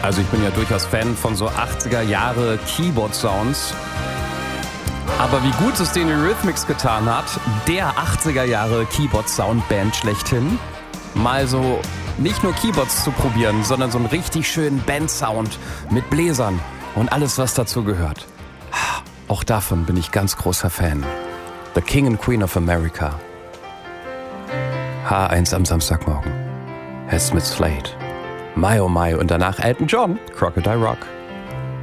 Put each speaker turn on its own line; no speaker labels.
Also ich bin ja durchaus Fan von so 80er Jahre Keyboard-Sounds. Aber wie gut es den Eurythmics getan hat, der 80er Jahre Keyboard-Soundband schlechthin, mal so nicht nur Keyboards zu probieren, sondern so einen richtig schönen Band-Sound mit Bläsern und alles, was dazu gehört. Auch davon bin ich ganz großer Fan. The King and Queen of America. H1 am Samstagmorgen. Herr Smith Slade. My oh my und danach Elton John, Crocodile Rock.